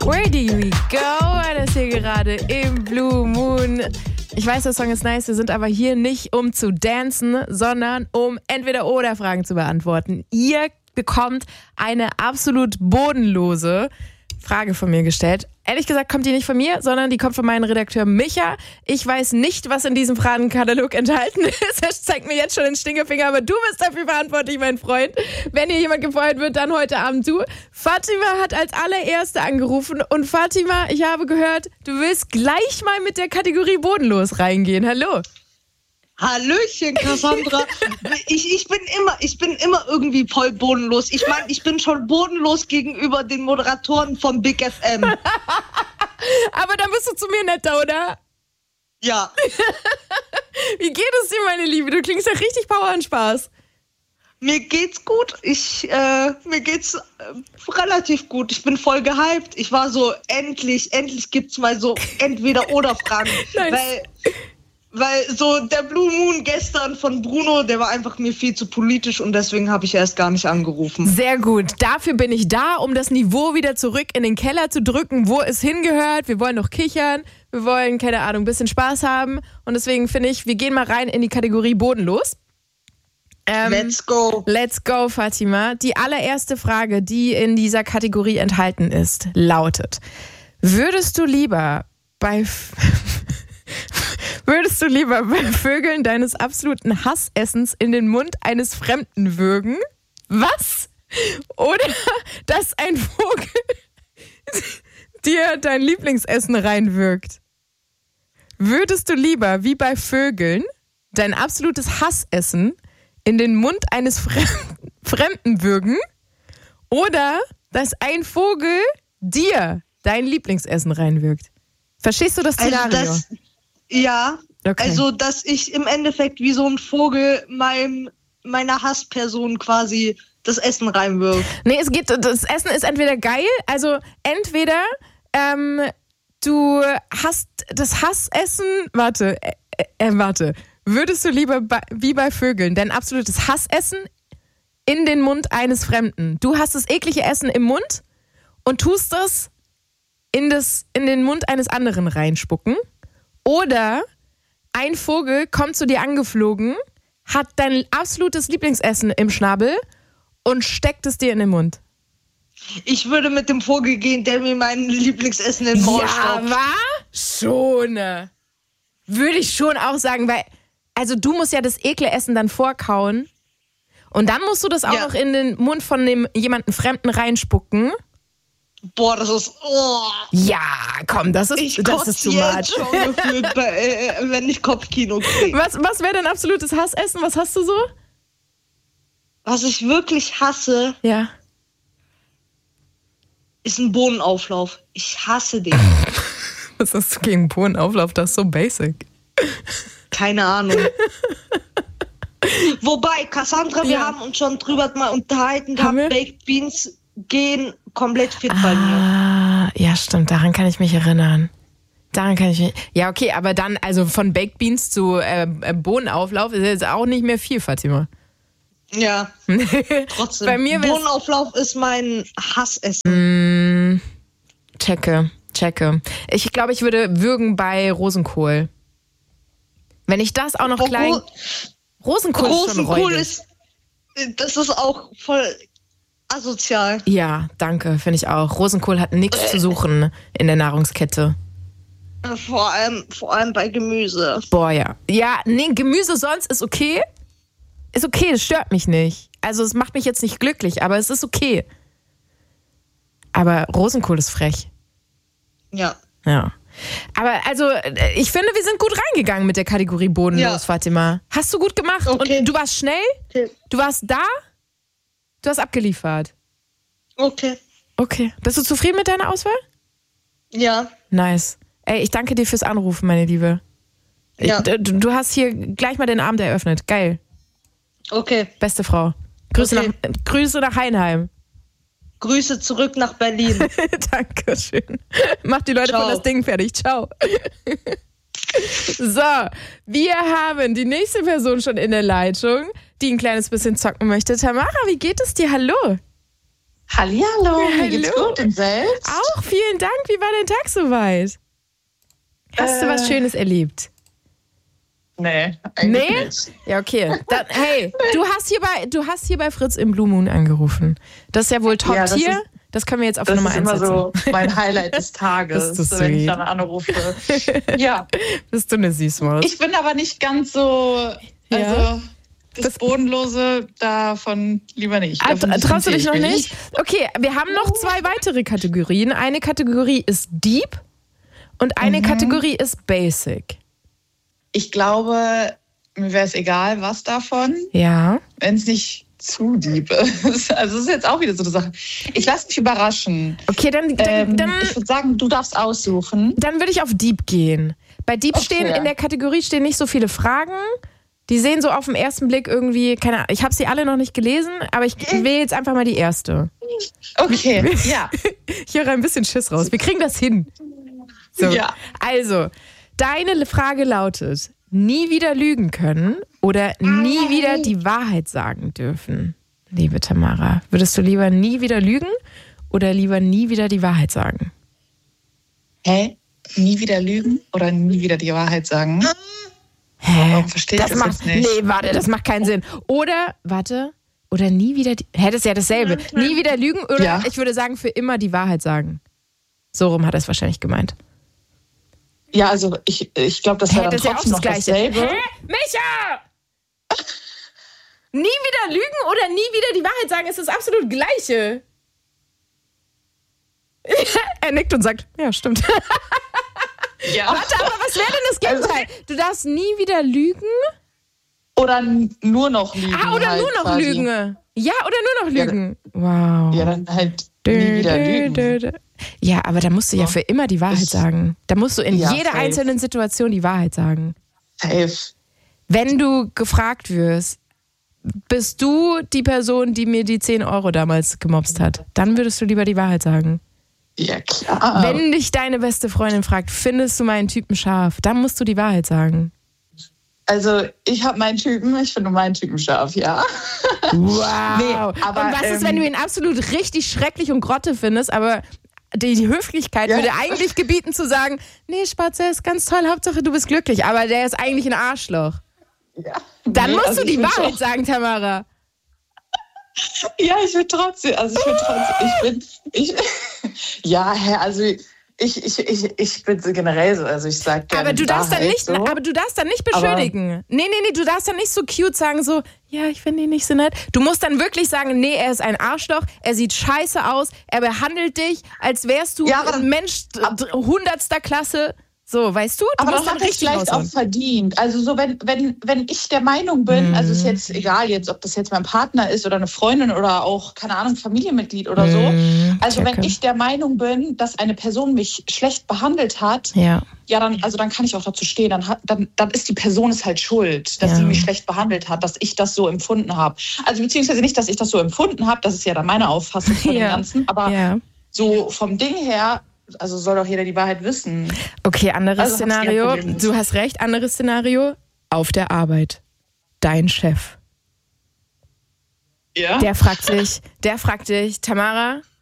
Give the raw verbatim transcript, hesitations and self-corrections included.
Where do we go? Das hier gerade im Blue Moon. Ich weiß, der Song ist nice, wir sind aber hier nicht, um zu dancen, sondern um Entweder-Oder-Fragen zu beantworten. Ihr bekommt eine absolut bodenlose Frage von mir gestellt. Ehrlich gesagt kommt die nicht von mir, sondern die kommt von meinem Redakteur Micha. Ich weiß nicht, was in diesem Fragenkatalog enthalten ist. Er zeigt mir jetzt schon den Stinkefinger, aber du bist dafür verantwortlich, mein Freund. Wenn hier jemand gefeuert wird, dann heute Abend du. Fatima hat als allererste angerufen und Fatima, ich habe gehört, du willst gleich mal mit der Kategorie bodenlos reingehen. Hallo. Hallöchen, Cassandra. ich, ich, bin immer, ich bin immer irgendwie voll bodenlos. Ich meine, ich bin schon bodenlos gegenüber den Moderatoren von Big F M. Aber dann bist du zu mir netter, oder? Ja. Wie geht es dir, meine Liebe? Du klingst ja richtig Power und Spaß. Mir geht's gut. Ich, äh, mir geht's äh, relativ gut. Ich bin voll gehypt. Ich war so, endlich, endlich gibt's mal so Entweder-Oder-Fragen. Nice. Weil... Weil so der Blue Moon gestern von Bruno, der war einfach mir viel zu politisch und deswegen habe ich erst gar nicht angerufen. Sehr gut. Dafür bin ich da, um das Niveau wieder zurück in den Keller zu drücken, wo es hingehört. Wir wollen noch kichern, wir wollen, keine Ahnung, ein bisschen Spaß haben. Und deswegen finde ich, wir gehen mal rein in die Kategorie bodenlos. Ähm, let's go. Let's go, Fatima. Die allererste Frage, die in dieser Kategorie enthalten ist, lautet: Würdest du lieber bei... Würdest du lieber bei Vögeln deines absoluten Hassessens in den Mund eines Fremden würgen? Was? Oder dass ein Vogel dir dein Lieblingsessen reinwirkt? Würdest du lieber, wie bei Vögeln, dein absolutes Hassessen in den Mund eines Fremden, Fremden würgen? Oder dass ein Vogel dir dein Lieblingsessen reinwirkt? Verstehst du das Szenario? Also das Ja, okay. Also dass ich im Endeffekt wie so ein Vogel meinem, meiner Hassperson quasi das Essen reinwirft. Nee, es geht, das Essen ist entweder geil, also entweder ähm, du hast das Hassessen, warte, äh, äh, warte, würdest du lieber bei, wie bei Vögeln dein absolutes Hassessen in den Mund eines Fremden? Du hast das eklige Essen im Mund und tust das in, das, in den Mund eines anderen reinspucken? Oder ein Vogel kommt zu dir angeflogen, hat dein absolutes Lieblingsessen im Schnabel und steckt es dir in den Mund. Ich würde mit dem Vogel gehen, der mir mein Lieblingsessen in den Maul Ja, stopft. wa? Schon. Würde ich schon auch sagen, weil, also du musst ja das Ekelessen dann vorkauen und dann musst du das auch Ja. noch in den Mund von dem jemanden Fremden reinspucken. Boah, das ist... Oh. Ja, komm, das ist, Ich das ist kotze too jetzt much. schon gefühlt, bei, äh, wenn ich Kopfkino kriege. Was, was wäre dein absolutes Hassessen? Was hast du so? Was ich wirklich hasse, Ja. ist ein Bohnenauflauf. Ich hasse den. Was hast du gegen Bohnenauflauf? Das ist so basic. Keine Ahnung. Wobei, Cassandra, wir Ja. haben uns schon drüber mal unterhalten Haben gehabt, wir? Baked Beans gehen komplett fit bei mir. Ah, ja, stimmt, daran kann ich mich erinnern. Daran kann ich mich. Ja, okay, aber dann, also von Baked Beans zu äh, Bohnenauflauf ist jetzt auch nicht mehr viel, Fatima. Ja, trotzdem. Bei mir wär's- Bohnenauflauf ist mein Hassessen. Mm, checke, checke. Ich glaube, ich würde würgen bei Rosenkohl. Wenn ich das auch noch Oh, klein. Ro- Rosenkohl, ist schon Rosenkohl räudig. ist, das ist auch voll asozial. Ja, danke, finde ich auch. Rosenkohl hat nichts zu suchen in der Nahrungskette. Vor allem, vor allem bei Gemüse. Boah, ja. Ja, nee, Gemüse sonst ist okay. Ist okay, es stört mich nicht. Also es macht mich jetzt nicht glücklich, aber es ist okay. Aber Rosenkohl ist frech. Ja. Ja. Aber also, ich finde, wir sind gut reingegangen mit der Kategorie bodenlos, Ja. Fatima. Hast du gut gemacht. Okay. Und du warst schnell, Okay. du warst da, du hast abgeliefert. Okay. Okay. Bist du zufrieden mit deiner Auswahl? Ja. Nice. Ey, ich danke dir fürs Anrufen, meine Liebe. Ja. Ich, du, du hast hier gleich mal den Abend eröffnet. Geil. Okay. Beste Frau. Grüße, Okay. nach, Grüße nach Heinheim. Grüße zurück nach Berlin. Dankeschön. Mach die Leute Ciao. von das Ding fertig. Ciao. So, wir haben die nächste Person schon in der Leitung, die ein kleines bisschen zocken möchte. Tamara, wie geht es dir? Hallo. Hallihallo, mir Hallo. geht's gut und selbst? Auch, vielen Dank. Wie war dein Tag soweit? Hast äh, du was Schönes erlebt? Nee, eigentlich nee? nicht. Ja, okay. Dann, hey, du hast, hier bei, du hast hier bei Fritz im Blue Moon angerufen. Das ist ja wohl Top-Tier. Ja, das, das können wir jetzt auf Nummer eins setzen. Das ist immer so mein Highlight des Tages, so wenn ich dann anrufe. Ja. Bist du eine Süßmaus. Ich bin aber nicht ganz so... Also ja. Das Bodenlose davon lieber nicht. Ah, traust du dich noch nicht? Okay, wir haben noch zwei weitere Kategorien. Eine Kategorie ist Deep und eine mhm. Kategorie ist Basic. Ich glaube, mir wäre es egal, was davon. Ja. Wenn es nicht zu deep ist. Also das ist jetzt auch wieder so eine Sache. Ich lasse mich überraschen. Okay, dann... dann, ähm, dann ich würde sagen, du darfst aussuchen. Dann würde ich auf Deep gehen. Bei Deep okay. stehen, in der Kategorie stehen nicht so viele Fragen. Die sehen so auf den ersten Blick irgendwie, keine Ahnung, ich habe sie alle noch nicht gelesen, aber ich wähle jetzt einfach mal die erste. Okay, ja. Ich höre ein bisschen Schiss raus. Wir kriegen das hin. So. Ja. Also, deine Frage lautet, nie wieder lügen können oder nie wieder die Wahrheit sagen dürfen? Liebe Tamara, würdest du lieber nie wieder lügen oder lieber nie wieder die Wahrheit sagen? Hä? Nie wieder lügen oder nie wieder die Wahrheit sagen? Hä? Warum verstehe ich das, das macht, jetzt nicht? Nee, warte, das macht keinen Sinn. Oder, warte, oder nie wieder, die, hä, das ist ja dasselbe. Nie wieder lügen oder ja. ich würde sagen, für immer die Wahrheit sagen. So rum hat er es wahrscheinlich gemeint. Ja, also ich, ich glaube, das wäre dann trotzdem noch dasselbe. Hä? Micha! Nie wieder lügen oder nie wieder die Wahrheit sagen ist das absolut Gleiche. Er nickt und sagt, ja, stimmt. Ja. Warte, aber was wäre denn das Gegenteil? Du darfst nie wieder lügen? Oder nur noch lügen. Ah, oder halt nur noch quasi. lügen. Ja, oder nur noch lügen. Ja, wow. Ja, dann halt nie wieder lügen. Ja, aber da musst du ja, ja für immer die Wahrheit ich, sagen. Da musst du in ja, jeder safe. einzelnen Situation die Wahrheit sagen. Safe. Wenn du gefragt wirst, bist du die Person, die mir die zehn Euro damals gemobst hat, dann würdest du lieber die Wahrheit sagen. Ja, klar. Wenn dich deine beste Freundin fragt, findest du meinen Typen scharf, dann musst du die Wahrheit sagen. Also, ich habe meinen Typen, ich finde meinen Typen scharf, ja. Wow. Nee, aber, und was ähm, ist, wenn du ihn absolut richtig schrecklich und Grotte findest, aber die, die Höflichkeit ja. würde eigentlich gebieten zu sagen, nee, Spatz, er ist ganz toll, Hauptsache du bist glücklich, aber der ist eigentlich ein Arschloch. Ja. Dann nee, musst also du die Wahrheit auch sagen, Tamara. Ja, ich bin trotzdem, also ich bin trotzdem, ich bin, ich, ja, also ich, ich, ich, ich bin so generell so, also ich sag gerne aber du darfst dann nicht, so. aber du darfst dann nicht beschuldigen. Aber nee, nee, nee, du darfst dann nicht so cute sagen, so, ja, ich finde ihn nicht so nett. Du musst dann wirklich sagen, nee, er ist ein Arschloch, er sieht scheiße aus, er behandelt dich, als wärst du ja, aber, ein Mensch hundertster Klasse. So, weißt du? du aber das hat es vielleicht raushauen. Auch verdient. Also so, wenn, wenn, wenn ich der Meinung bin, mm. also ist jetzt egal jetzt, ob das jetzt mein Partner ist oder eine Freundin oder auch, keine Ahnung, Familienmitglied oder so. Mm, also checke. Wenn ich der Meinung bin, dass eine Person mich schlecht behandelt hat, ja, ja dann, also dann kann ich auch dazu stehen. Dann, hat, dann, dann ist die Person es halt schuld, dass ja. sie mich schlecht behandelt hat, dass ich das so empfunden habe. Also beziehungsweise nicht, dass ich das so empfunden habe, das ist ja dann meine Auffassung von ja. dem Ganzen, aber ja. so vom Ding her, also soll doch jeder die Wahrheit wissen. Okay, anderes also Szenario. Du hast recht, anderes Szenario. Auf der Arbeit. Dein Chef. Ja? Der fragt dich, der fragt dich, Tamara,